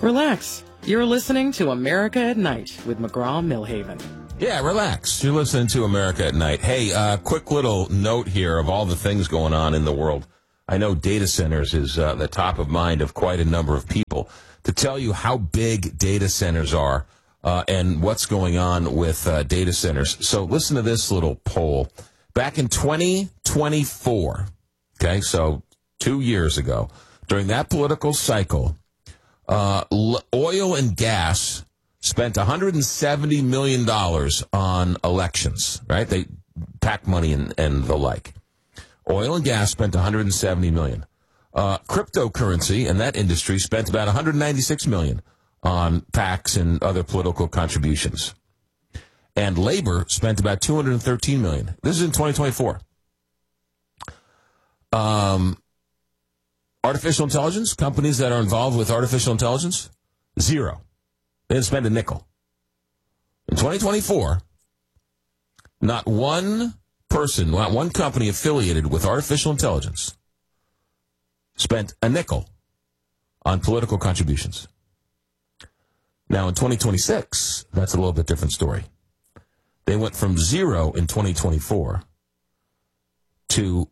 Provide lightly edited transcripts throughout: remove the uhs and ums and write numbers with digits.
Relax. You're listening to America at Night with McGraw-Millhaven. Yeah, relax. You're listening to America at Night. Hey, quick little note here of all the things going on in the world. I know data centers is the top of mind of quite a number of people. To tell you how big data centers are and what's going on with data centers. So listen to this little poll. Back in 2024, okay, so 2 years ago, during that political cycle, oil and gas spent $170 million on elections, right? They PAC money and the like. Oil and gas spent $170 million. Cryptocurrency and that industry spent about $196 million on PACs and other political contributions. And labor spent about $213 million. This is in 2024. Artificial intelligence, companies that are involved with artificial intelligence, zero. They didn't spend a nickel. In 2024, not one person, not one company affiliated with artificial intelligence spent a nickel on political contributions. Now, in 2026, that's a little bit different story. They went from zero in 2024 to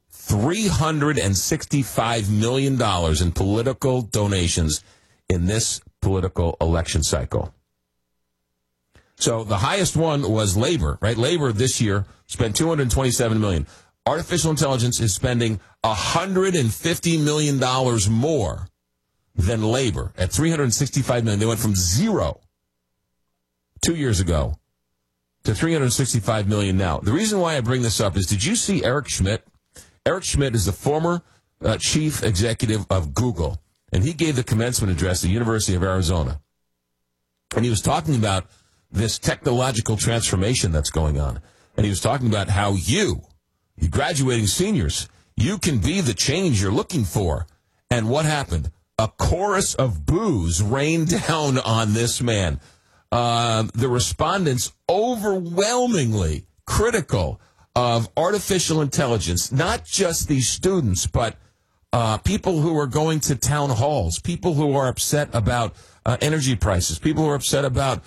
$365 million in political donations in this political election cycle. So the highest one was labor, right? Labor this year spent $227 million. Artificial intelligence is spending $150 million more than labor at $365 million. They went from zero 2 years ago to $365 million now. The reason why I bring this up is, did you see Eric Schmidt? Eric Schmidt is the former chief executive of Google, and he gave the commencement address at the University of Arizona. And he was talking about this technological transformation that's going on. And he was talking about how you graduating seniors, you can be the change you're looking for. And what happened? A chorus of boos rained down on this man. The respondents overwhelmingly critical of artificial intelligence, not just these students, but people who are going to town halls, people who are upset about energy prices, people who are upset about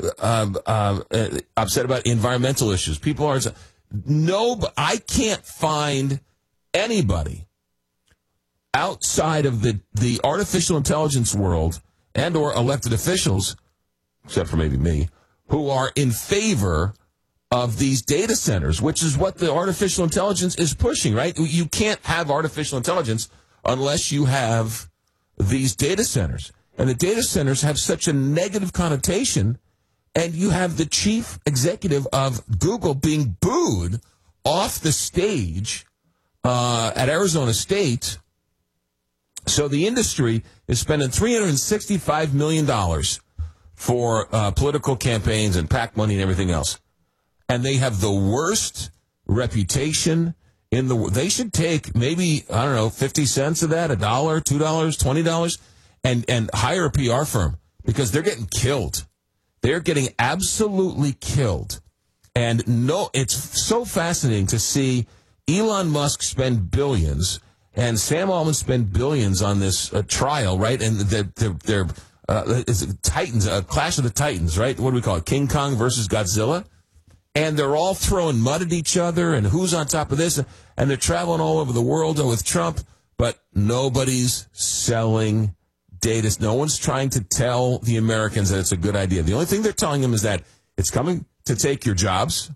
environmental issues. People are I can't find anybody outside of the artificial intelligence world and or elected officials, except for maybe me, who are in favor of these data centers, which is what the artificial intelligence is pushing, right? You can't have artificial intelligence unless you have these data centers. And the data centers have such a negative connotation, and you have the chief executive of Google being booed off the stage at Arizona State. So the industry is spending $365 million for political campaigns and PAC money and everything else. And they have the worst reputation in the world. They should take maybe, 50 cents of that, $1, $2, $20, and hire a PR firm, because they're getting killed. They're getting absolutely killed. And it's so fascinating to see Elon Musk spend billions and Sam Altman spend billions on this trial, right? And they're Titans, Clash of the Titans, right? What do we call it? King Kong versus Godzilla? And they're all throwing mud at each other, and who's on top of this? And they're traveling all over the world with Trump, but nobody's selling data. No one's trying to tell the Americans that it's a good idea. The only thing they're telling them is that it's coming to take your jobs,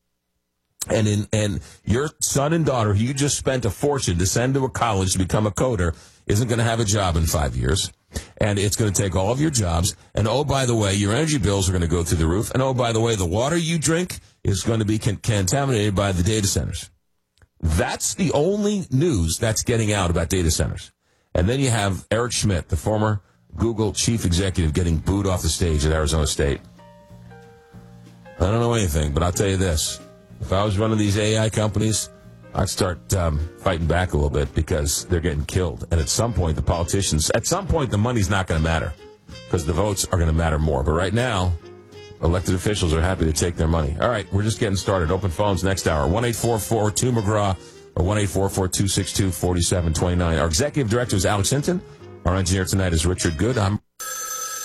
and your son and daughter, who you just spent a fortune to send to a college to become a coder, isn't going to have a job in 5 years. And it's going to take all of your jobs. And, oh, by the way, your energy bills are going to go through the roof. And, oh, by the way, the water you drink is going to be contaminated by the data centers. That's the only news that's getting out about data centers. And then you have Eric Schmidt, the former Google chief executive, getting booed off the stage at Arizona State. I don't know anything, but I'll tell you this. If I was running these AI companies, I'd start fighting back a little bit, because they're getting killed. And at some point, the money's not going to matter, because the votes are going to matter more. But right now, elected officials are happy to take their money. All right, we're just getting started. Open phones next hour. 1-844-2-McGraw or 1-844-262-4729. Our executive director is Alex Hinton. Our engineer tonight is Richard Good.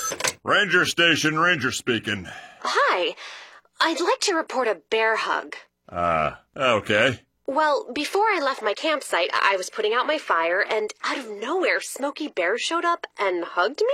Ranger Station, Ranger speaking. Hi. I'd like to report a bear hug. Okay. Well, before I left my campsite, I was putting out my fire, and out of nowhere, Smokey Bear showed up and hugged me.